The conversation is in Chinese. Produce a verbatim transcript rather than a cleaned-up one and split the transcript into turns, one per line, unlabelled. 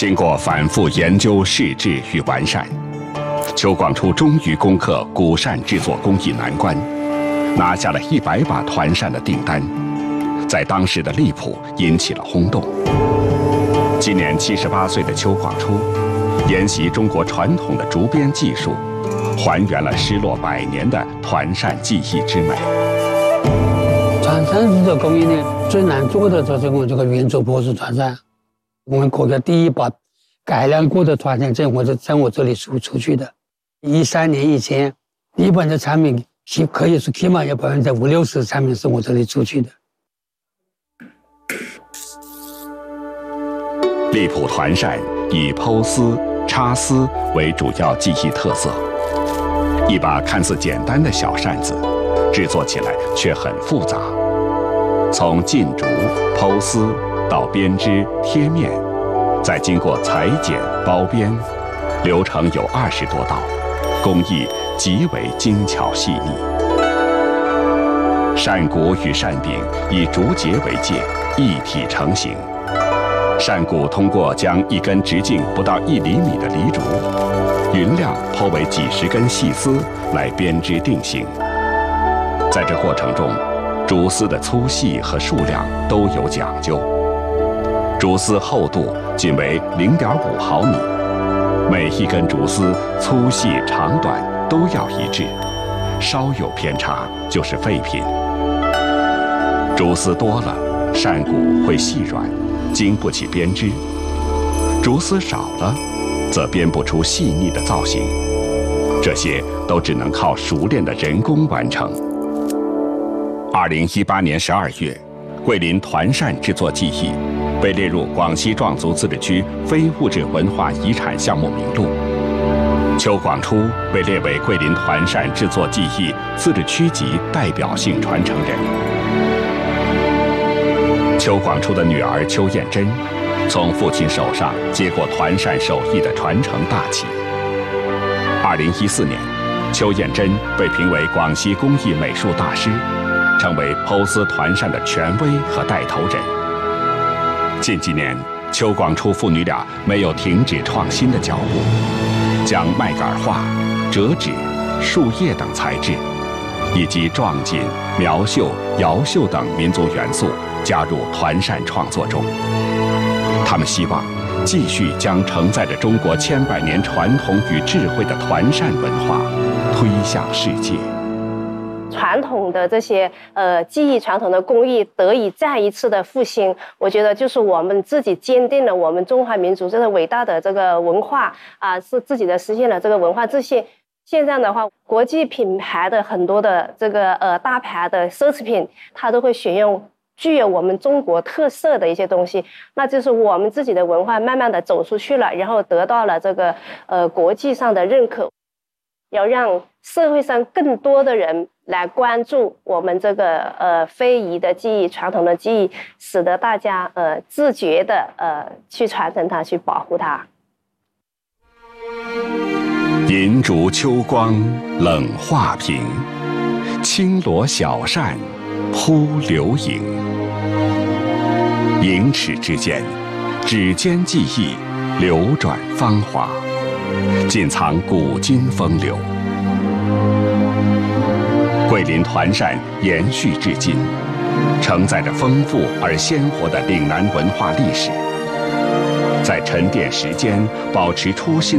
经过反复研究、试制与完善，邱广初终于攻克古扇制作工艺难关，拿下了一百把团扇的订单，在当时的荔浦引起了轰动。今年七十八岁的邱广初，沿袭中国传统的竹编技术，还原了失落百年的团扇技艺之美。
团扇制作工艺呢，最难做的就是我这个圆珠波式团扇。我们国家第一把改良过的团扇在我这在我这里输出去的。一三年以前，一般的产品起可以说起码有百分之五六十产品是我这里出去的。
荔浦团扇以剖丝、插丝为主要技艺特色，一把看似简单的小扇子，制作起来却很复杂。从进竹、剖丝到编织、贴面，再经过裁剪、包编，流程有二十多道，工艺极为精巧细腻。扇骨与扇柄以竹节为界，一体成型。扇骨通过将一根直径不到一厘米的梨竹，匀量剖为几十根细丝来编织定型。在这过程中，竹丝的粗细和数量都有讲究。竹丝厚度仅为零点五毫米，每一根竹丝粗细长短都要一致，稍有偏差就是废品。竹丝多了，扇骨会细软，经不起编织；竹丝少了，则编不出细腻的造型。这些都只能靠熟练的人工完成。二零一八年十二月，桂林团扇制作技艺被列入广西壮族自治区非物质文化遗产项目名录。邱广初被列为桂林团扇制作技艺自治区级代表性传承人。邱广初的女儿邱艳珍，从父亲手上接过团扇手艺的传承大旗。二零一四年，邱艳珍被评为广西工艺美术大师，成为剖丝团扇的权威和带头人。近几年，邱广初父女俩没有停止创新的脚步，将麦秆画、折纸、树叶等材质，以及壮锦、苗绣、瑶绣等民族元素加入团扇创作中。他们希望继续将承载着中国千百年传统与智慧的团扇文化推向世界。
传统的这些呃技艺、传统的工艺得以再一次的复兴，我觉得就是我们自己坚定了我们中华民族这个伟大的这个文化啊，是自己的实现了这个文化自信。现在的话，国际品牌的很多的这个呃大牌的奢侈品，它都会选用具有我们中国特色的一些东西，那就是我们自己的文化慢慢的走出去了，然后得到了这个呃国际上的认可。要让社会上更多的人来关注我们这个呃非遗的技艺、传统的技艺，使得大家呃自觉的呃去传承它、去保护它。
银烛秋光冷画屏，轻罗小扇扑流影。盈尺之间，指尖技艺流转芳华，尽藏古今风流。桂林团扇延续至今，承载着丰富而鲜活的岭南文化历史，在沉淀时间、保持初心